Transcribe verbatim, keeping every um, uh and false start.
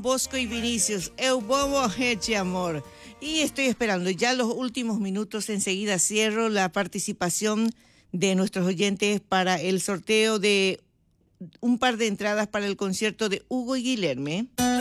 Bosco y Vinicius, Eu Bobo Heche Amor. Y estoy esperando ya los últimos minutos. Enseguida cierro la participación de nuestros oyentes para el sorteo de un par de entradas para el concierto de Hugo y Guilherme.